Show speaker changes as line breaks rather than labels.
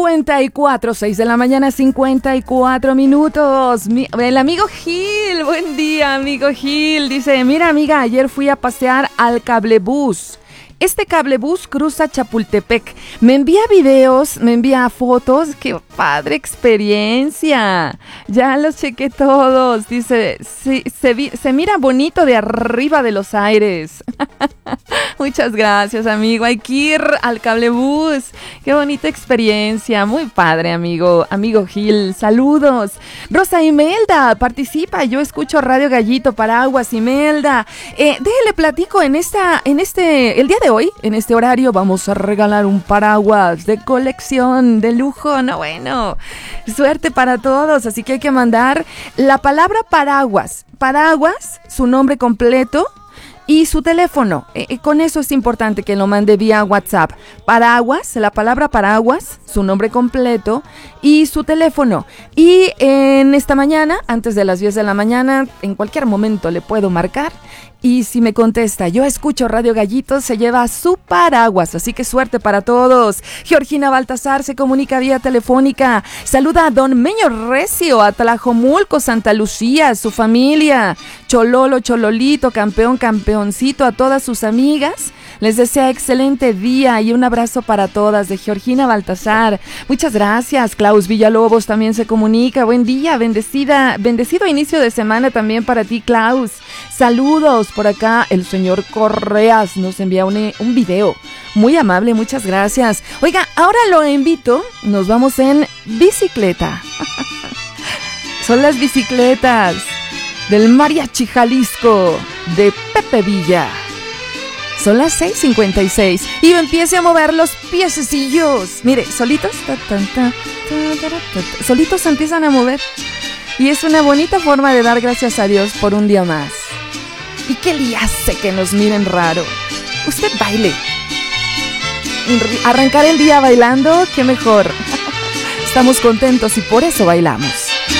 54, 6 de la mañana, 54 minutos. El amigo Gil, buen día, amigo Gil. Dice, mira, amiga, ayer fui a pasear al cablebús. Este cablebús cruza Chapultepec. Me envía videos, me envía fotos. ¡Qué padre experiencia! Ya los chequé todos. Dice, sí, se mira bonito de arriba de los aires. Muchas gracias, amigo. Hay que ir al cablebús. ¡Qué bonita experiencia! Muy padre, amigo Gil. Saludos. Rosa Imelda, participa. Yo escucho Radio Gallito, Paraguas, Imelda. Déjale platico el día de hoy, en este horario, vamos a regalar un paraguas de colección, de lujo. No, bueno, suerte para todos, así que hay que mandar la palabra paraguas, su nombre completo y su teléfono. Con eso es importante que lo mande vía WhatsApp. Paraguas, la palabra paraguas, su nombre completo y su teléfono. Y en esta mañana, antes de las 10 de la mañana, en cualquier momento le puedo marcar. Y si me contesta, yo escucho Radio Gallito, se lleva su paraguas. Así que suerte para todos. Georgina Baltasar se comunica vía telefónica. Saluda a don Meño Recio, a Tlajomulco, Santa Lucía, su familia. Chololo, Chololito, campeón, campeoncito, a todas sus amigas. Les desea excelente día y un abrazo para todas de Georgina Baltasar. Muchas gracias. Klaus Villalobos también se comunica. Buen día, bendecido inicio de semana también para ti, Klaus. Saludos. Por acá el señor Correas nos envía un video. Muy amable, muchas gracias. Oiga, ahora lo invito, nos vamos en bicicleta. Son las bicicletas del Mariachi Jalisco de Pepe Villa. Son las 6:56 y empiece a mover los piececillos. Mire, solitos, solitos se empiezan a mover. Y es una bonita forma de dar gracias a Dios por un día más. ¿Y qué le hace que nos miren raro? Usted baile. Arrancar el día bailando, qué mejor. Estamos contentos y por eso bailamos.